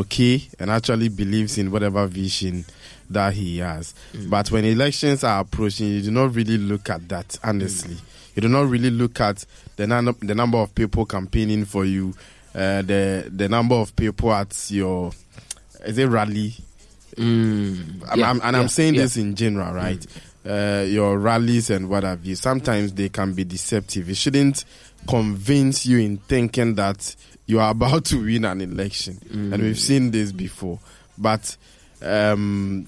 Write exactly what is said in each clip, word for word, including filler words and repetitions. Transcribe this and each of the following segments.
okay, and actually believes in whatever vision that he has. Mm. But when elections are approaching, you do not really look at that, honestly. Mm. You do not really look at the, num- the number of people campaigning for you, uh, the the number of people at your, is it rally? Mm. I'm, yeah, I'm, and yeah, I'm saying yeah. this in general, right? Mm. Uh, your rallies and what have you, sometimes they can be deceptive. It shouldn't convince you in thinking that you are about to win an election. Mm. And we've seen this before. But um,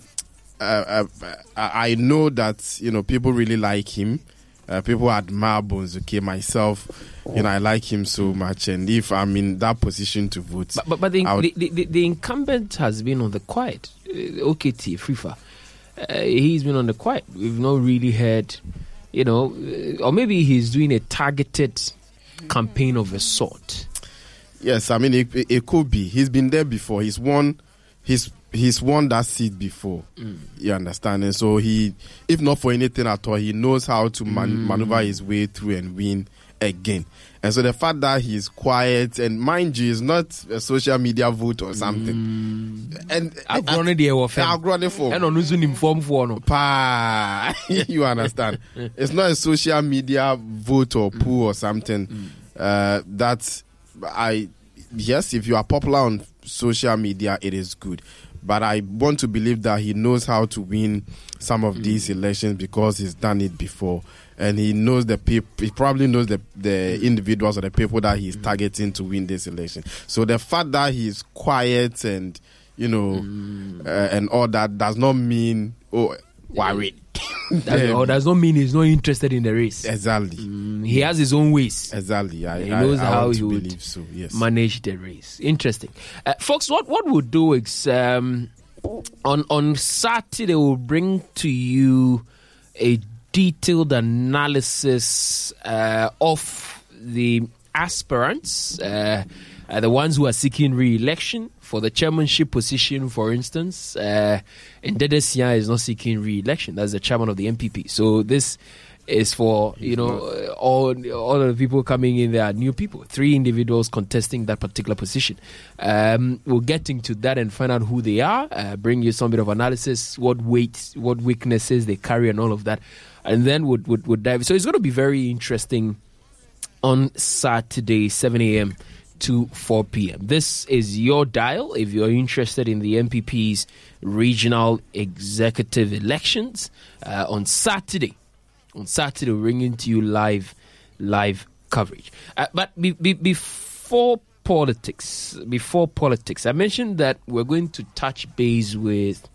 uh, uh, I know that, you know, people really like him. Uh, people admire Bonzuke. Myself, you know, I like him so much. And if I'm in that position to vote... But, but, but the, would, the, the, the incumbent has been on the quiet. Uh, O K T, FIFA. Uh, he's been on the quiet. We've not really heard, you know, uh, or maybe he's doing a targeted campaign of a sort. Yes, I mean, it, it could be. He's been there before. He's won... He's He's won that seat before, mm. you understand? And so he, if not for anything at all, he knows how to man- mm. maneuver his way through and win again. And so the fact that he's quiet, and mind you, is not a social media vote or something. Mm. And I've grown it there. I've grown it for. And on using inform for no. Pa, you understand? It's not a social media vote or poll mm. or something. Mm. Uh, that I, yes, if you are popular on social media, it is good. But I want to believe that he knows how to win some of mm. these elections because he's done it before. And he knows the people, he probably knows the, the individuals or the people that he's targeting to win this election. So the fact that he's quiet and, you know, mm. uh, and all that does not mean, oh, worry. That or does not mean he's not interested in the race. Exactly. Mm, he has his own ways. Exactly. I, he knows I, I how want he to would believe so. Yes. manage the race. Interesting. Uh, folks, what, what we'll do is um, on, on Saturday, we'll bring to you a detailed analysis uh, of the aspirants, uh, uh, the ones who are seeking re-election for the chairmanship position, for instance. Uh, and Dedesia is not seeking re-election. That's the chairman of the M P P. So this is for, you know, all all of the people coming in. There are new people, three individuals contesting that particular position. Um, we'll get into that and find out who they are, uh, bring you some bit of analysis, what weight, what weaknesses they carry and all of that. And then would would would dive. So it's going to be very interesting on Saturday, seven a.m. to four p.m. This is your dial if you're interested in the M P P's regional executive elections uh, on Saturday. On Saturday, we're bringing to you live, live coverage. Uh, but be, be, before politics, before politics, I mentioned that we're going to touch base with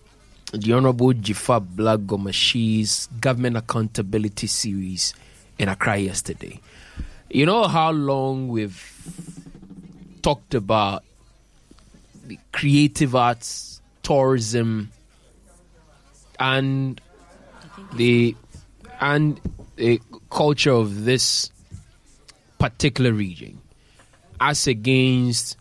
the Honorable Jifa Blagomashi's Government Accountability Series in Accra yesterday. You know how long we've talked about the creative arts, tourism, and the and the culture of this particular region, as against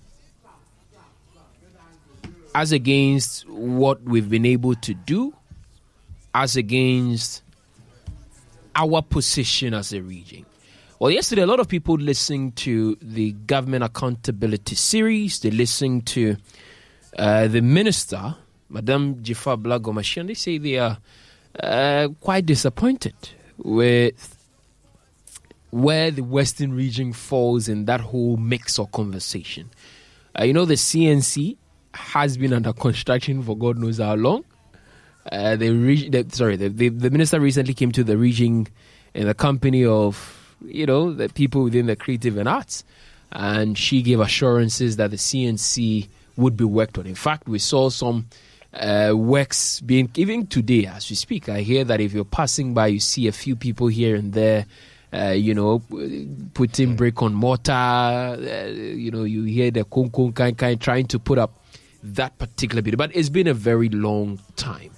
as against what we've been able to do, as against our position as a region. Well, yesterday, a lot of people listened to the Government Accountability Series. They listened to uh, the minister, Madame Jifa Blagomashi, and they say they are uh, quite disappointed with where the Western region falls in that whole mix or conversation. Uh, you know, the C N C has been under construction for God knows how long. Uh, the, reg- the sorry, the, the the minister recently came to the region in the company of, you know, the people within the creative and arts, and she gave assurances that the C N C would be worked on. In fact, we saw some uh, works being, even today as we speak. I hear that if you're passing by, you see a few people here and there, uh, you know, putting brick on mortar. Uh, you know, you hear the kong kong kind kind trying to put up that particular bit. But it's been a very long time.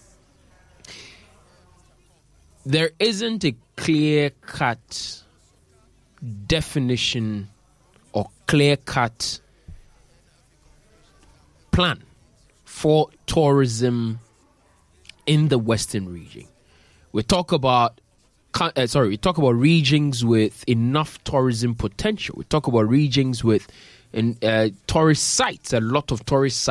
There isn't a clear-cut definition or clear-cut plan for tourism in the Western region. We talk about uh, sorry, we talk about regions with enough tourism potential. We talk about regions with in, uh, tourist sites, a lot of tourist sites.